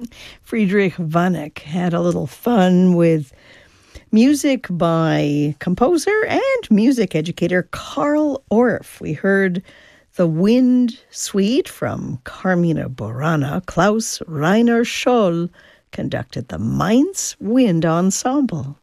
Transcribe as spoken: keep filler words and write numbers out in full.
Friedrich Vonnegut had a little fun with music by composer and music educator Carl Orff. We heard The Wind Suite from Carmina Burana. Klaus Rainer Scholl conducted the Mainz Wind Ensemble.